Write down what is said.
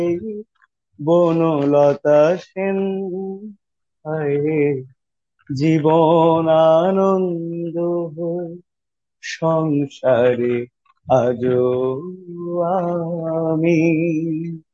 বনলতা সেন, হায় জীবন আনন্দ হয়ে সংসারে আজো আমি।